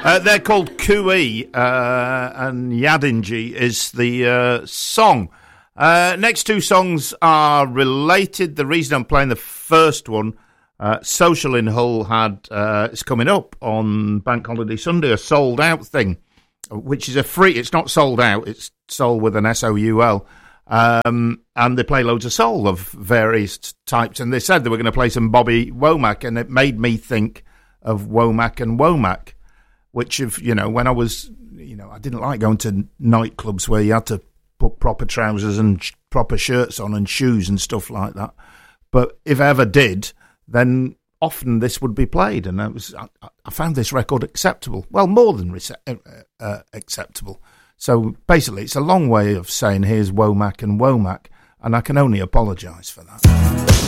They're called Cooee, and Yadinji is the song. Next two songs are related. The reason I'm playing the first one, Social in Hull it's coming up on Bank Holiday Sunday, a sold out thing, which is a free, it's not sold out, it's soul with an S-O-U-L. And they play loads of soul of various types, and they said they were going to play some Bobby Womack, and it made me think of Womack and Womack, which, when I was, I didn't like going to nightclubs where you had to put proper trousers and proper shirts on and shoes and stuff like that. But if I ever did, then often this would be played, and I found this record acceptable. Well, more than acceptable. So basically, it's a long way of saying here's Womack and Womack, and I can only apologise for that.